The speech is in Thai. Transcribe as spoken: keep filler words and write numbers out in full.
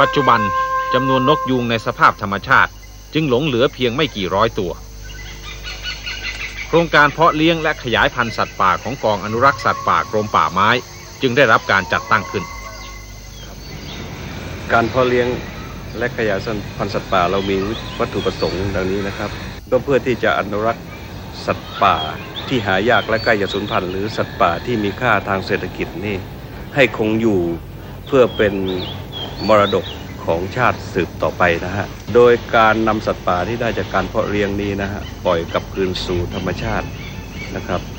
ปัจจุบันจำนวนนกยูงในสภาพธรรมชาติจึงหลงเหลือเพียงไม่กี่ร้อยตัวโครงการเพาะเลี้ยงและขยายพันธุ์สัตว์ป่าของกองอนุรักษ์สัตว์ป่ากรมป่าไม้จึงได้รับการจัดตั้งขึ้นการเพาะเลี้ยงและขยายพันธุ์สัตว์ป่าเรามีวัตถุประสงค์ดังนี้นะครับก็เพื่อที่จะอนุรักษ์สัตว์ป่าที่หายากและใกล้จะสูญพันธุ์หรือสัตว์ป่าที่มีค่าทางเศรษฐกิจนี่ให้คงอยู่เพื่อเป็นมรดกของชาติสืบต่อไปนะฮะโดยการนำสัตว์ป่าที่ได้จากการเพาะเลี้ยงนี้นะฮะปล่อยกลับคืนสู่ธรรมชาตินะครับ